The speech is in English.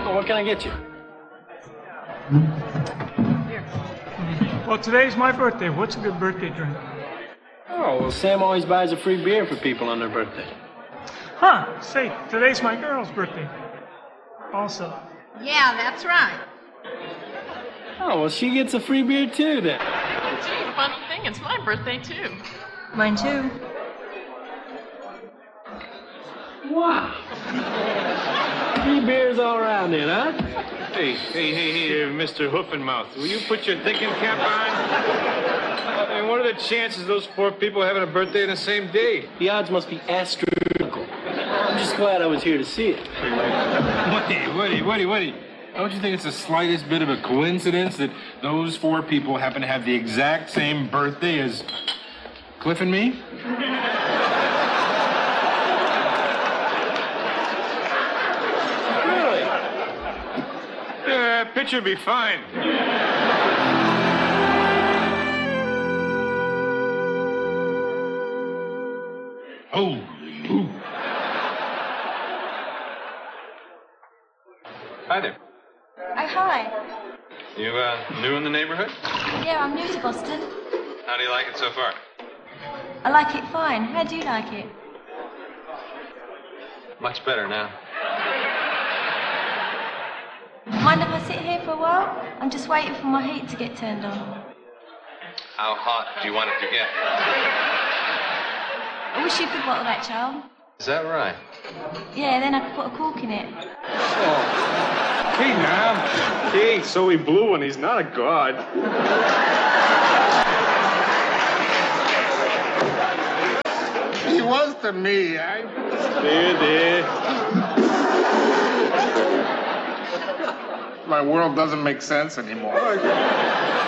Oh, what can I get you? Well, today's my birthday. What's a good birthday drink? Oh, well, Sam always buys a free beer for people on their birthday. Huh, say, today's my girl's birthday. Also. Yeah, that's right. Oh, well, she gets a free beer too, then. Gee, funny thing, it's my birthday, too. Mine too. Wow. Free beers all around then, huh? Hey, Mr. Hoofenmouth, will you put your thinking cap on? I mean, what are the chances of those four people having a birthday on the same day? The odds must be astronomical. I'm just glad I was here to see it. Woody. Don't you think it's the slightest bit of a coincidence that those four people happen to have the exact same birthday as Cliff and me? Really? Yeah, that picture would be fine. Holy hoo. Hi there. Oh, hi. You, new in the neighborhood? Yeah, I'm new to Boston. How do you like it so far? I like it fine. How do you like it? Much better now. Mind if I sit here for a while? I'm just waiting for my heat to get turned on. How hot do you want it to get? I wish you could bottle that, child. Is that right? Yeah, then I could put a cork in it. Hey, now. He ain't so he blew and he's not a god. He was to me. There. My world doesn't make sense anymore.